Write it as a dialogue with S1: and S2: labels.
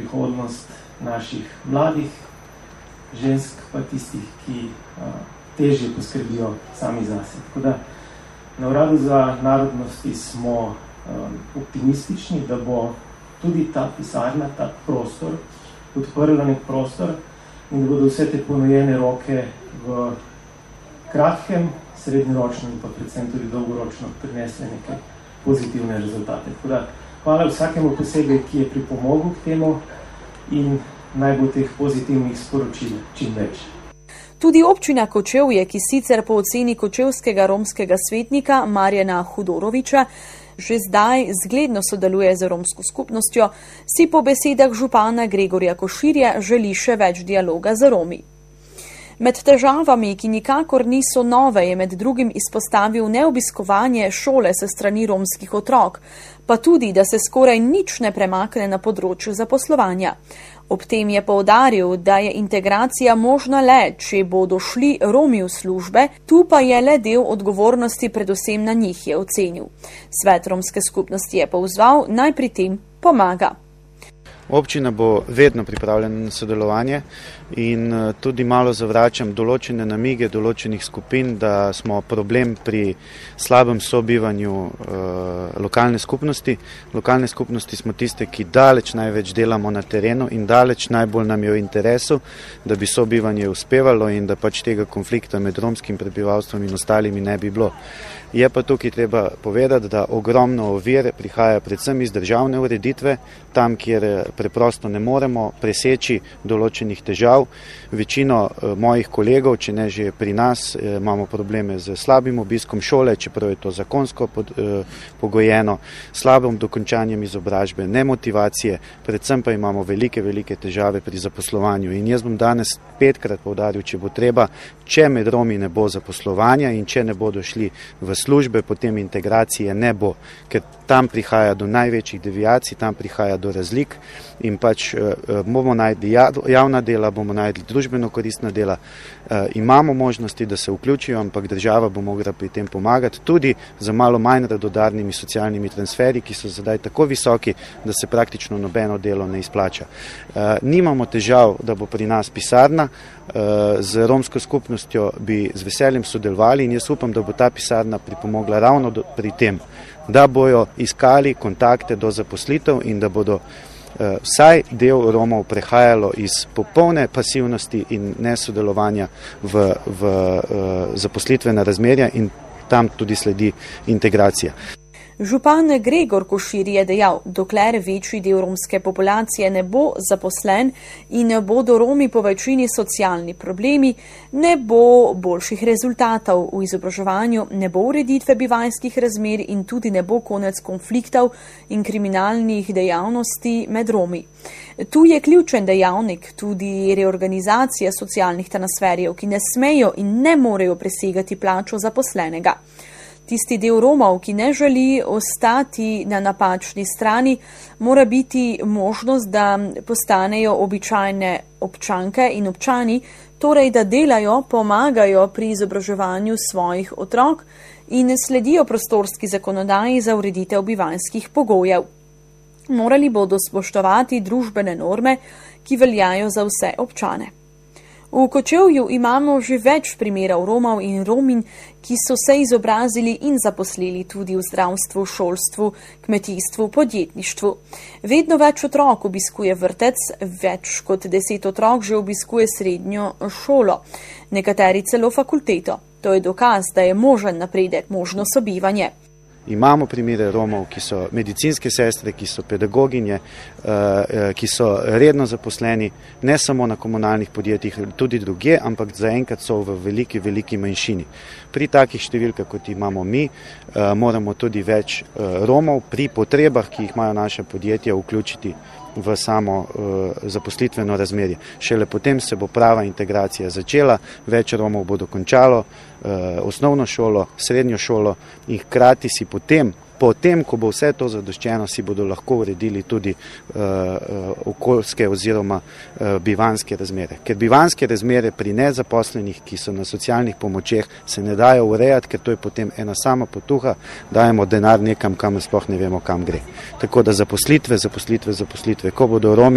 S1: prihodnost naših mladih, žensk pa tistih, ki težje poskrbijo sami zase. Tako da na Uradu za narodnosti smo optimistični, da bo tudi ta pisarna, ta prostor, odprla nek prostor in da bodo vse te ponujene roke v kratkem, srednjeročno in pa predvsem tudi dolgoročno prinesle neke pozitivne rezultate. Tako da hvala vsakemu posebej, ki je pripomogel k temu in naj bo teh pozitivnih sporočil čim več.
S2: Tudi občina Kočevje, ki sicer po oceni kočevskega romskega svetnika Marjana Hudoroviča že zdaj zgledno sodeluje z romsko skupnostjo, si po besedah župana Gregorja Koširja želi še več dialoga z Romi. Med težavami, ki nikakor niso nove, je med drugim izpostavil neobiskovanje šole se strani romskih otrok, pa tudi, da se skoraj nič ne premakne na področju zaposlovanja. Ob tem je poudaril, da je integracija možna le, če bodo šli Romi v službe, tu pa je le del odgovornosti predvsem na njih, je ocenil. Svet romske skupnosti je pozval, naj pri tem pomaga.
S3: Občina bo vedno pripravljena na sodelovanje in tudi malo zavračam določene namige določenih skupin, da smo problem pri slabem sobivanju lokalne skupnosti. Lokalne skupnosti smo tiste, ki daleč največ delamo na terenu in daleč najbolj nam je v interesu, da bi sobivanje uspevalo in da pač tega konflikta med romskim prebivalstvom in ostalimi ne bi bilo. Je pa tukaj treba povedati, da ogromno ovir prihaja predvsem iz državne ureditve, tam, kjer preprosto ne moremo preseči določenih težav. Večino mojih kolegov, če ne že pri nas, imamo probleme z slabim obiskom šole, čeprav je to zakonsko pogojeno, slabim dokončanjem izobražbe, nemotivacije, predvsem pa imamo velike težave pri zaposlovanju. In jaz bom danes 5-krat poudaril, če bo treba, če med Romi ne bo zaposlovanja in če ne bodo šli v službe, potem integracije ne bo, ker tam prihaja do največjih deviacij, tam prihaja do razlik in pač bomo najdli javna dela, bomo najdli družbeno koristna dela, imamo možnosti, da se vključijo, ampak država bo mogla pri tem pomagati tudi za malo manj radodarnimi socialnimi transferji, ki so zdaj tako visoki, da se praktično nobeno delo ne izplača. Nimamo težav, da bo pri nas pisarna, z romsko skupnostjo bi z veseljem sodelovali in jaz upam, da bo ta pisarna pripomogla ravno pri tem, da bojo iskali kontakte do zaposlitev in da bodo vsaj del Romov prehajalo iz popolne pasivnosti in nesodelovanja v zaposlitvena razmerja in tam tudi sledi integracija.
S2: Župan Gregor Košir je dejal, dokler večji del romske populacije ne bo zaposlen in ne bodo Romi po večini socialni problemi, ne bo boljših rezultatov v izobraževanju, ne bo ureditve bivanjskih razmer in tudi ne bo konec konfliktov in kriminalnih dejavnosti med Romi. Tu je ključen dejavnik tudi reorganizacija socialnih transferjev, ki ne smejo in ne morejo presegati plačo zaposlenega. Tisti del Romov, ki ne želi ostati na napačni strani, mora biti možnost, da postanejo običajne občanke in občani, torej da delajo, pomagajo pri izobraževanju svojih otrok in sledijo prostorski zakonodaji za ureditev bivanjskih pogojev. Morali bodo spoštovati družbene norme, ki veljajo za vse občane. V Kočevju imamo že več primerov Romov in Romin, ki so se izobrazili in zaposlili tudi v zdravstvu, šolstvu, kmetijstvu, podjetništvu. Vedno več otrok obiskuje vrtec, več kot 10 otrok že obiskuje srednjo šolo, nekateri celo fakulteto. To je dokaz, da je možen napredek, možno sobivanje.
S3: Imamo primere Romov, ki so medicinske sestre, ki so pedagoginje, ki so redno zaposleni, ne samo na komunalnih podjetjih, tudi drugje, ampak zaenkrat so v veliki manjšini. Pri takih številkah, kot imamo mi, moramo tudi več Romov pri potrebah, ki jih imajo naše podjetja, vključiti v samo zaposlitveno razmerje. Šele potem se bo prava integracija začela, več Romov bo dokončalo osnovno šolo, srednjo šolo in hkrati si potem, ko bo vse to zadoščeno, si bodo lahko uredili tudi okoljske oziroma bivanjske razmere. Ker bivanjske razmere pri nezaposlenih, ki so na socialnih pomočeh, se ne dajo urejati, ker to je potem ena sama potuha, dajemo denar nekam, kam sploh ne vemo, kam gre. Tako da zaposlitve, ko bodo Romi